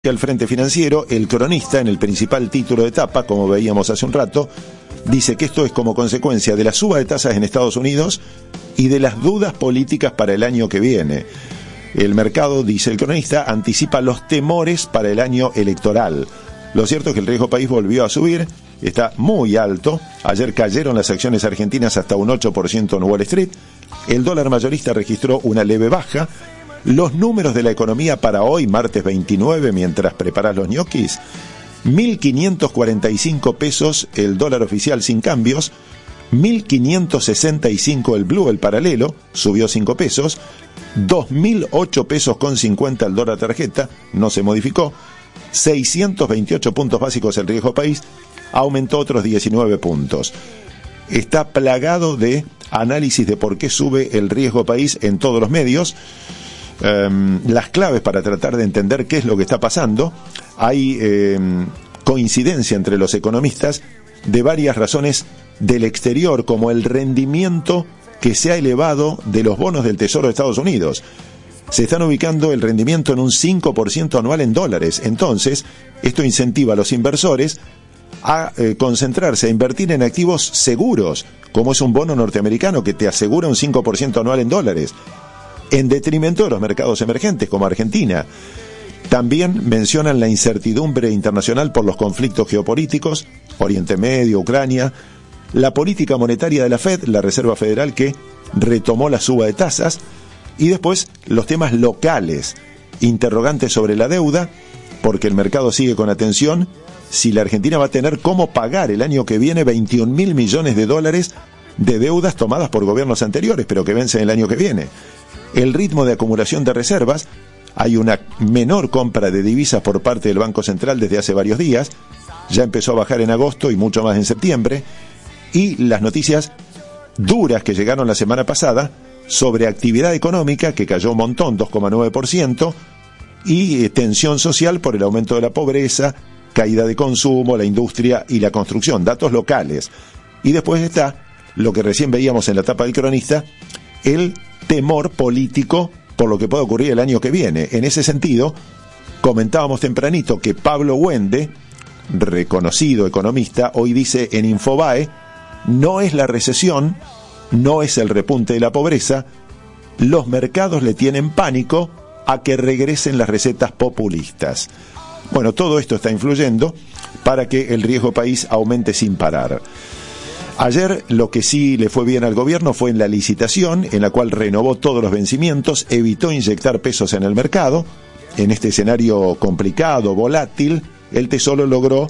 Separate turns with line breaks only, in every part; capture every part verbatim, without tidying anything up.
Al Frente Financiero, el cronista, en el principal título de tapa, como veíamos hace un rato, dice que esto es como consecuencia de la suba de tasas en Estados Unidos y de las dudas políticas para el año que viene. El mercado, dice el cronista, anticipa los temores para el año electoral. Lo cierto es que el riesgo país volvió a subir, está muy alto. Ayer cayeron las acciones argentinas hasta un ocho por ciento en Wall Street. El dólar mayorista registró una leve baja. Los números de la economía para hoy, martes veintinueve, mientras preparas los ñoquis: mil quinientos cuarenta y cinco pesos el dólar oficial sin cambios, mil quinientos sesenta y cinco el blue, el paralelo, subió cinco pesos, dos mil ocho pesos con cincuenta el dólar tarjeta, no se modificó, seiscientos veintiocho puntos básicos el riesgo país, aumentó otros diecinueve puntos. Está plagado de análisis de por qué sube el riesgo país en todos los medios. Um, las claves para tratar de entender qué es lo que está pasando. Hay eh, coincidencia entre los economistas de varias razones del exterior, como el rendimiento que se ha elevado de los bonos del Tesoro de Estados Unidos. Se están ubicando el rendimiento en un cinco por ciento anual en dólares. Entonces, esto incentiva a los inversores a eh, concentrarse, a invertir en activos seguros, como es un bono norteamericano que te asegura un cinco por ciento anual en dólares, en detrimento de los mercados emergentes como Argentina. También mencionan la incertidumbre internacional por los conflictos geopolíticos, Oriente Medio, Ucrania, la política monetaria de la Fed, la Reserva Federal, que retomó la suba de tasas, y después los temas locales, interrogantes sobre la deuda, porque el mercado sigue con atención si la Argentina va a tener cómo pagar el año que viene veintiún mil millones de dólares de deudas tomadas por gobiernos anteriores, pero que vencen el año que viene. El ritmo de acumulación de reservas, hay una menor compra de divisas por parte del Banco Central desde hace varios días, ya empezó a bajar en agosto y mucho más en septiembre, y las noticias duras que llegaron la semana pasada sobre actividad económica, que cayó un montón, dos coma nueve por ciento, y eh, tensión social por el aumento de la pobreza, caída de consumo, la industria y la construcción, datos locales. Y después está lo que recién veíamos en la tapa del cronista, el temor político por lo que puede ocurrir el año que viene. En ese sentido, comentábamos tempranito que Pablo Wende, reconocido economista, hoy dice en Infobae: no es la recesión, no es el repunte de la pobreza, los mercados le tienen pánico a que regresen las recetas populistas. Bueno, todo esto está influyendo para que el riesgo país aumente sin parar. Ayer lo que sí le fue bien al gobierno fue en la licitación, en la cual renovó todos los vencimientos, evitó inyectar pesos en el mercado. En este escenario complicado, volátil, el Tesoro logró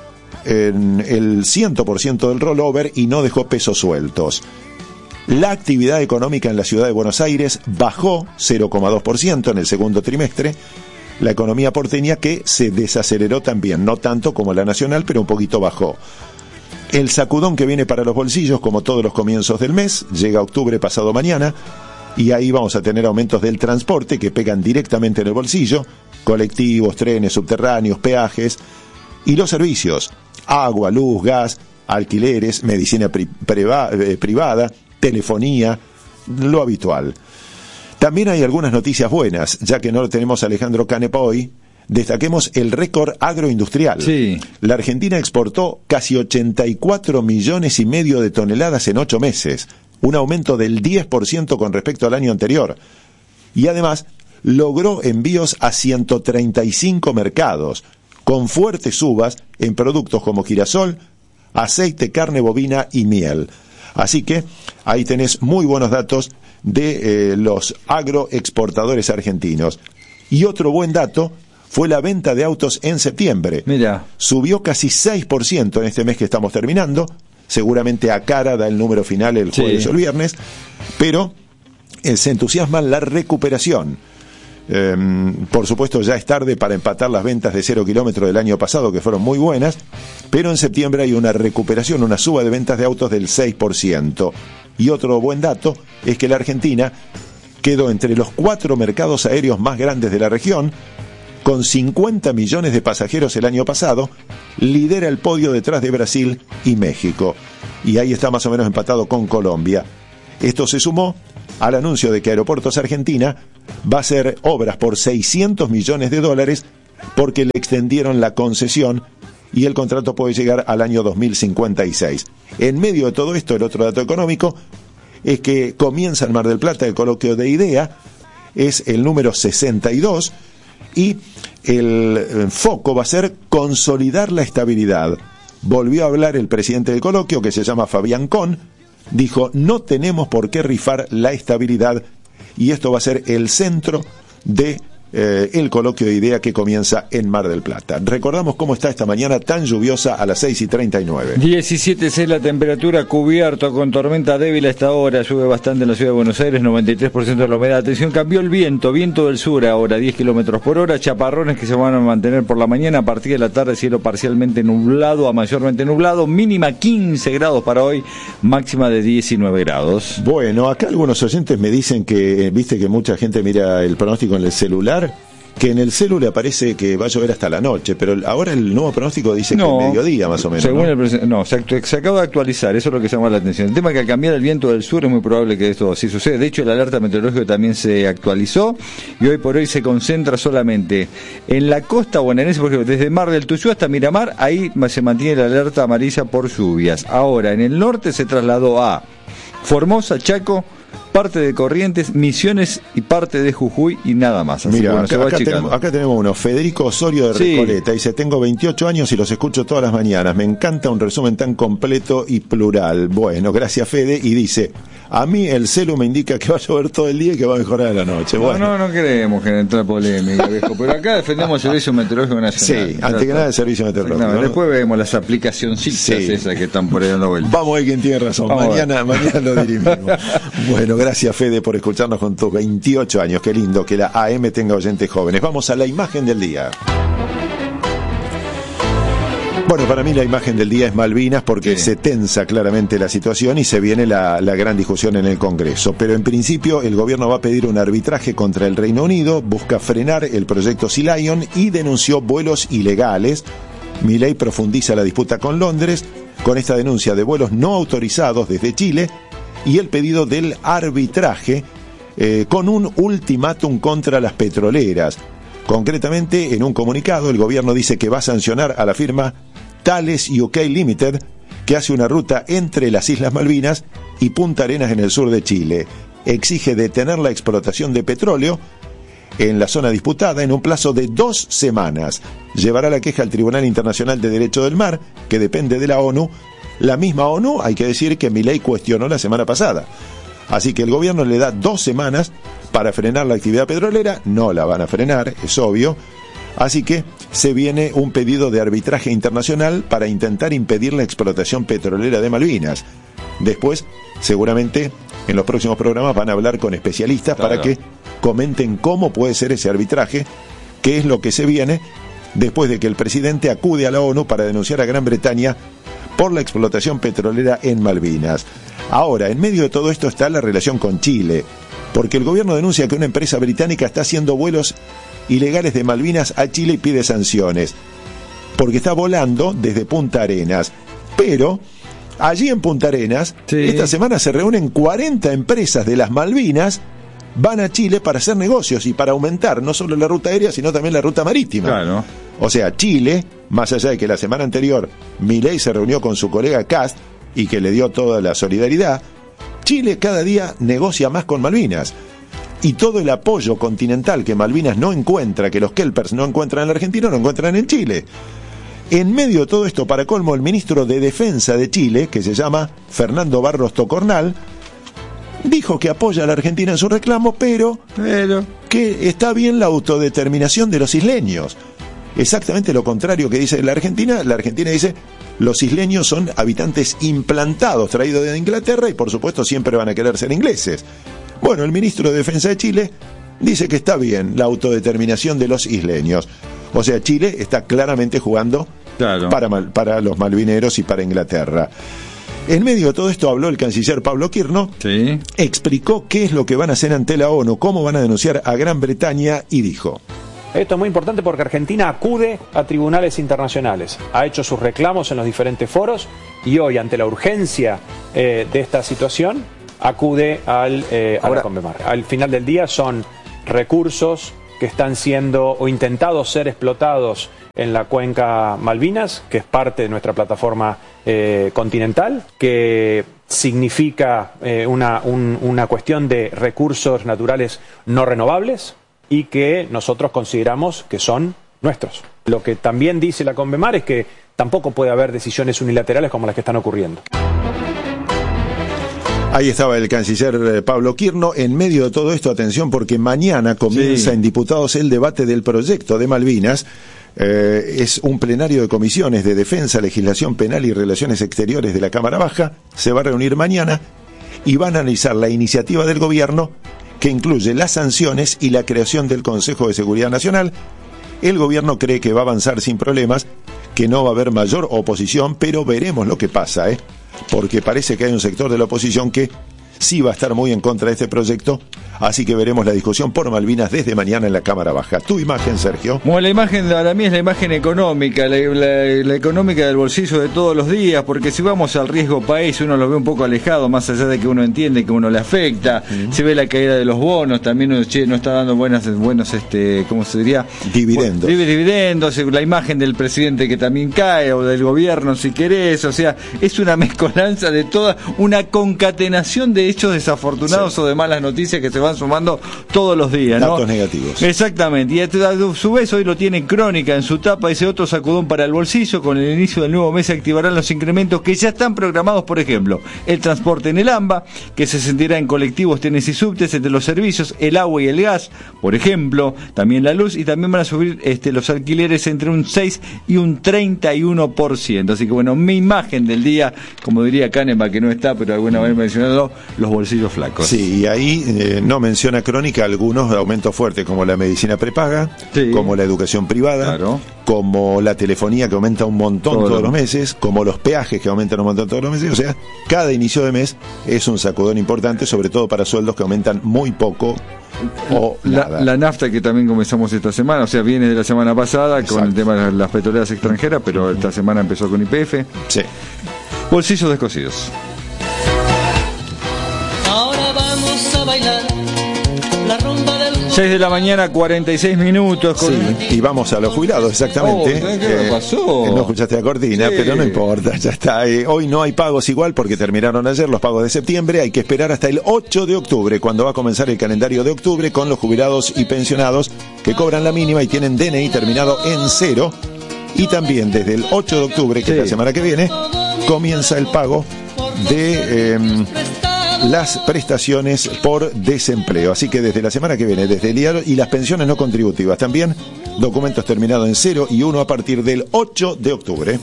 en el cien por ciento del rollover y no dejó pesos sueltos. La actividad económica en la ciudad de Buenos Aires bajó cero coma dos por ciento en el segundo trimestre. La economía porteña, que se desaceleró también, no tanto como la nacional, pero un poquito bajó. El sacudón que viene para los bolsillos, como todos los comienzos del mes, llega octubre pasado mañana, y ahí vamos a tener aumentos del transporte que pegan directamente en el bolsillo: colectivos, trenes, subterráneos, peajes, y los servicios: agua, luz, gas, alquileres, medicina pri- priva- eh, privada, telefonía, lo habitual. También hay algunas noticias buenas, ya que no lo tenemos a Alejandro Canepa hoy. Destaquemos el récord agroindustrial.
Sí.
La Argentina exportó casi ochenta y cuatro millones y medio de toneladas en ocho meses, un aumento del diez por ciento con respecto al año anterior. Y además logró envíos a ciento treinta y cinco mercados, con fuertes subas en productos como girasol, aceite, carne bovina y miel. Así que ahí tenés muy buenos datos de eh, los agroexportadores argentinos. Y otro buen dato fue la venta de autos en septiembre.
Mira.
Subió casi seis por ciento en este mes que estamos terminando. Seguramente a cara da el número final el jueves
Sí.
o el viernes. Pero eh, se entusiasma la recuperación. Eh, por supuesto, ya es tarde para empatar las ventas de cero kilómetros del año pasado, que fueron muy buenas. Pero en septiembre hay una recuperación, una suba de ventas de autos del seis por ciento. Y otro buen dato es que la Argentina quedó entre los cuatro mercados aéreos más grandes de la región, con cincuenta millones de pasajeros el año pasado, lidera el podio detrás de Brasil y México. Y ahí está más o menos empatado con Colombia. Esto se sumó al anuncio de que Aeropuertos Argentina va a hacer obras por seiscientos millones de dólares porque le extendieron la concesión y el contrato puede llegar al año dos mil cincuenta y seis. En medio de todo esto, el otro dato económico es que comienza en Mar del Plata el coloquio de IDEA, es el número sesenta y dos, y el foco va a ser consolidar la estabilidad. Volvió a hablar el presidente del coloquio, que se llama Fabián Con, dijo, no tenemos por qué rifar la estabilidad, y esto va a ser el centro de Eh, el coloquio de IDEA que comienza en Mar del Plata. Recordamos cómo está esta mañana tan lluviosa a las seis y treinta y nueve.
diecisiete seis la temperatura, cubierto con tormenta débil a esta hora, llueve bastante en la ciudad de Buenos Aires, noventa y tres por ciento de la humedad. Atención, cambió el viento, viento del sur ahora, diez kilómetros por hora, chaparrones que se van a mantener por la mañana, a partir de la tarde cielo parcialmente nublado a mayormente nublado, mínima quince grados para hoy, máxima de diecinueve grados.
Bueno, acá algunos oyentes me dicen que, viste que mucha gente mira el pronóstico en el celular, que en el celu le aparece que va a llover hasta la noche, pero ahora el nuevo pronóstico dice
no,
que mediodía más o menos.
Según
¿no?
El, no, se, se acaba de actualizar, eso es lo que llama la atención. El tema es que al cambiar el viento del sur es muy probable que esto así suceda. De hecho, el alerta meteorológico también se actualizó y hoy por hoy se concentra solamente en la costa bonaerense, por ejemplo, desde Mar del Tuyú hasta Miramar, ahí se mantiene la alerta amarilla por lluvias. Ahora, en el norte se trasladó a Formosa, Chaco, parte de Corrientes, Misiones y parte de Jujuy y nada más. Así
Mira,
que, bueno,
acá, acá, tenemos, acá tenemos uno, Federico Osorio de
sí.
Recoleta, dice, tengo veintiocho años y los escucho todas las mañanas, me encanta un resumen tan completo y plural. Bueno, gracias Fede, y dice, a mí el celu me indica que va a llover todo el día y que va a mejorar a la noche.
No,
bueno.
no, no queremos generar polémica, viejo, pero acá defendemos el Servicio Meteorológico Nacional.
Sí, ante que nada el Servicio Meteorológico.
No, después vemos las aplicacioncitas sí. esas que están por ahí dando vuelta.
Vamos a ver quién tiene razón, Vamos mañana, mañana lo dirimimos. Bueno, gracias Fede por escucharnos con tus veintiocho años, qué lindo que la A M tenga oyentes jóvenes. Vamos a la imagen del día. Bueno, para mí la imagen del día es Malvinas porque sí. se tensa claramente la situación y se viene la, la gran discusión en el Congreso. Pero en principio el gobierno va a pedir un arbitraje contra el Reino Unido, busca frenar el proyecto Sea Lion y denunció vuelos ilegales. Milei profundiza la disputa con Londres con esta denuncia de vuelos no autorizados desde Chile y el pedido del arbitraje eh, con un ultimátum contra las petroleras. Concretamente, en un comunicado, el gobierno dice que va a sancionar a la firma Thales U K Limited, que hace una ruta entre las Islas Malvinas y Punta Arenas en el sur de Chile. Exige detener la explotación de petróleo en la zona disputada en un plazo de dos semanas. Llevará la queja al Tribunal Internacional de Derecho del Mar, que depende de la ONU. La misma ONU, hay que decir que Milei cuestionó la semana pasada. Así que el gobierno le da dos semanas para frenar la actividad petrolera. No la van a frenar, es obvio. Así que se viene un pedido de arbitraje internacional para intentar impedir la explotación petrolera de Malvinas. Después, seguramente, en los próximos programas van a hablar con especialistas claro. para que comenten cómo puede ser ese arbitraje, qué es lo que se viene, después de que el presidente acude a la ONU para denunciar a Gran Bretaña por la explotación petrolera en Malvinas. Ahora, en medio de todo esto está la relación con Chile, porque el gobierno denuncia que una empresa británica está haciendo vuelos ilegales de Malvinas a Chile y pide sanciones, porque está volando desde Punta Arenas. Pero allí en Punta Arenas, sí. esta semana se reúnen cuarenta empresas de las Malvinas, van a Chile para hacer negocios y para aumentar no solo la ruta aérea, sino también la ruta marítima.
Claro.
O sea, Chile, más allá de que la semana anterior Milei se reunió con su colega Kast y que le dio toda la solidaridad, Chile cada día negocia más con Malvinas. Y todo el apoyo continental que Malvinas no encuentra, que los kelpers no encuentran en la Argentina, no encuentran en Chile. En medio de todo esto, para colmo, el ministro de Defensa de Chile, que se llama Fernando Barros Tocornal, dijo que apoya a la Argentina en su reclamo, pero, pero que está bien la autodeterminación de los isleños. Exactamente lo contrario que dice la Argentina. La Argentina dice, los isleños son habitantes implantados, traídos de Inglaterra, y por supuesto siempre van a querer ser ingleses. Bueno, el ministro de Defensa de Chile dice que está bien la autodeterminación de los isleños. O sea, Chile está claramente jugando claro. para, para los malvineros y para Inglaterra. En medio de todo esto habló el canciller Pablo Quirno, sí. explicó qué es lo que van a hacer ante la ONU, cómo van a denunciar a Gran Bretaña y dijo:
esto es muy importante porque Argentina acude a tribunales internacionales, ha hecho sus reclamos en los diferentes foros y hoy, ante la urgencia eh, de esta situación, acude al, eh, a la Conmemar. Al final del día son recursos que están siendo o intentados ser explotados en la cuenca Malvinas, que es parte de nuestra plataforma eh, continental, que significa eh, una, un, una cuestión de recursos naturales no renovables y que nosotros consideramos que son nuestros. Lo que también dice la Convemar es que tampoco puede haber decisiones unilaterales como las que están ocurriendo.
Ahí estaba el canciller Pablo Quirno. En medio de todo esto, atención, porque mañana comienza sí. en diputados el debate del proyecto de Malvinas. Eh, es un plenario de comisiones de defensa, legislación penal y relaciones exteriores de la Cámara Baja. Se va a reunir mañana y van a analizar la iniciativa del gobierno que incluye las sanciones y la creación del Consejo de Seguridad Nacional. El gobierno cree que va a avanzar sin problemas, que no va a haber mayor oposición, pero veremos lo que pasa, ¿eh? Porque parece que hay un sector de la oposición que sí va a estar muy en contra de este proyecto, así que veremos la discusión por Malvinas desde mañana en la Cámara Baja. Tu imagen, Sergio.
Bueno, la imagen para mí es la imagen económica, la, la, la económica del bolsillo de todos los días, porque si vamos al riesgo país, uno lo ve un poco alejado, más allá de que uno entiende que uno le afecta, uh-huh. se ve la caída de los bonos, también uno, che, no está dando buenas, buenos, este, ¿cómo se diría?
Dividendos.
Bueno, dividendos, la imagen del presidente que también cae, o del gobierno si querés, o sea, es una mezcolanza de toda, una concatenación de hechos desafortunados sí. o de malas noticias que se van sumando todos los días, ¿no?
Datos negativos.
Exactamente, y a su vez hoy lo tiene Crónica en su tapa, dice otro sacudón para el bolsillo, con el inicio del nuevo mes se activarán los incrementos que ya están programados, por ejemplo, el transporte en el AMBA, que se sentirá en colectivos, trenes y subtes, entre los servicios, el agua y el gas, por ejemplo, también la luz, y también van a subir este, los alquileres entre un seis y un treinta y uno por ciento, así que bueno, mi imagen del día, como diría Kahneman, que no está, pero alguna vez mencionado, los bolsillos flacos.
Sí, y ahí eh, no menciona Crónica algunos aumentos fuertes, como la medicina prepaga, sí. como la educación privada, claro. como la telefonía que aumenta un montón Todo todos lo... los meses, como los peajes que aumentan un montón todos los meses. O sea, cada inicio de mes es un sacudón importante, sobre todo para sueldos que aumentan muy poco o
la,
nada.
La nafta, que también comenzamos esta semana, o sea, viene de la semana pasada. Exacto. Con el tema de las petroleras extranjeras, pero uh-huh. esta semana empezó con Y P F.
Sí.
Bolsillos descosidos.
Bailar la rumba del
seis de la mañana, cuarenta y seis minutos. Con...
Sí, y vamos a los jubilados, exactamente.
Oh, ¿qué
eh,
pasó?
No escuchaste la cortina, sí. pero no importa, ya está. Eh, hoy no hay pagos igual porque terminaron ayer los pagos de septiembre. Hay que esperar hasta el ocho de octubre, cuando va a comenzar el calendario de octubre con los jubilados y pensionados que cobran la mínima y tienen D N I terminado en cero. Y también desde el ocho de octubre, que sí. es la semana que viene, comienza el pago de... Eh, las prestaciones por desempleo. Así que desde la semana que viene, desde el día, y las pensiones no contributivas también, documentos terminados en cero y uno a partir del ocho de octubre.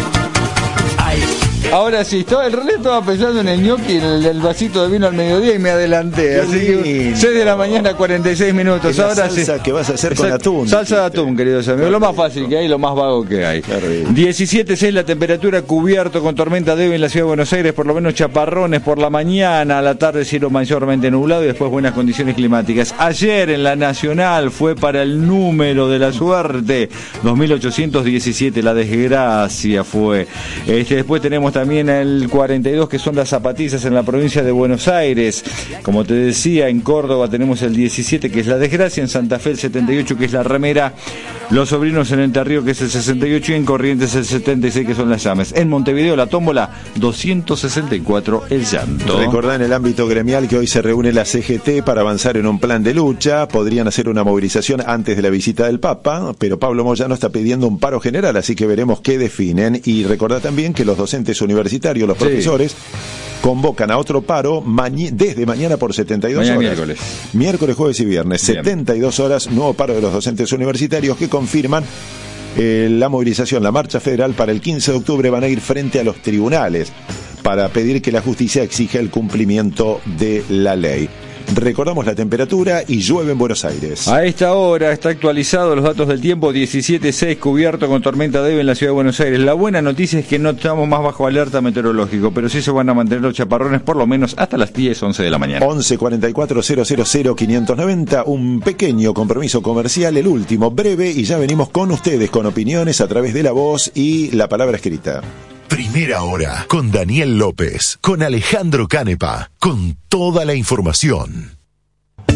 Ahora sí, estaba, el relé estaba pensando en el ñoqui, en el, el vasito de vino al mediodía y me adelanté. Así que seis de la mañana, cuarenta y seis minutos.
La
Ahora
salsa
sí.
que vas a hacer Exacto. con atún.
Salsa de atún, queridos amigos. Lo más fácil que hay, lo más vago que hay. diecisiete seis la temperatura, cubierto con tormenta débil en la ciudad de Buenos Aires, por lo menos chaparrones por la mañana, a la tarde cielo mayormente nublado y después buenas condiciones climáticas. Ayer en la Nacional fue para el número de la suerte, dos mil ochocientos diecisiete, la desgracia fue. Este, después tenemos también el cuarenta y dos, que son las zapatillas en la provincia de Buenos Aires. Como te decía, en Córdoba tenemos el diecisiete, que es la desgracia, en Santa Fe el setenta y ocho, que es la remera, los sobrinos en Entre Ríos, que es el sesenta y ocho, y en Corrientes el setenta y seis, que son las llaves. En Montevideo la tómbola doscientos sesenta y cuatro, el llanto.
Recordá en el ámbito gremial que hoy se reúne la C G T para avanzar en un plan de lucha. Podrían hacer una movilización antes de la visita del Papa, pero Pablo Moyano está pidiendo un paro general, así que veremos qué definen. Y recordá también que los docentes universitarios, los profesores, sí. convocan a otro paro mañe- desde mañana por setenta y dos
mañana
horas.
Miércoles.
Miércoles, jueves y viernes. Bien. setenta y dos horas, nuevo paro de los docentes universitarios que confirman eh, la movilización, la marcha federal para el quince de octubre. Van a ir frente a los tribunales para pedir que la justicia exija el cumplimiento de la ley. Recordamos la temperatura y llueve en Buenos Aires.
A esta hora está actualizado los datos del tiempo, diecisiete seis, cubierto con tormenta débil en la ciudad de Buenos Aires. La buena noticia es que no estamos más bajo alerta meteorológico, pero sí se van a mantener los chaparrones por lo menos hasta las diez, once de la mañana.
once cuarenta y cuatro cero cero cero quinientos noventa, un pequeño compromiso comercial, el último, breve, y ya venimos con ustedes con opiniones a través de la voz y la palabra escrita.
Primera hora con Daniel López, con Alejandro Canepa, con toda la información.